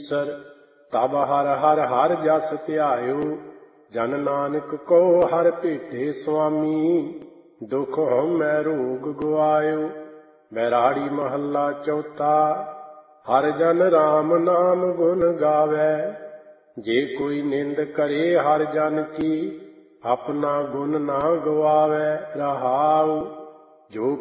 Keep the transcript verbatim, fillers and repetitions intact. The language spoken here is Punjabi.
ਈਸਰ। ਤਬ ਹਰ ਹਰ ਹਰ ਜਸ ਧਿਆਇਓ, ਜਨ ਨਾਨਕ ਕੋ ਹਰ ਭੇਟੇ ਸੁਆਮੀ। ਦੁਖ ਹਉਮੈ ਰੋਗ ਗਵਾਇਓ। ਬੈਰਾੜੀ ਮਹੱਲਾ ਚੌਥਾ। ਹਰ ਜਨ ਰਾਮ ਨਾਮ ਗੁਣ ਗਾਵੈ, ਜੇ ਕੋਈ ਨਿੰਦ ਕਰੇ ਹਰ ਜਨ ਕੀ, ਆਪਣਾ ਗੁਣ ਨਾ ਗਵਾਵੈ। ਰਹਾਉ। ਜੋ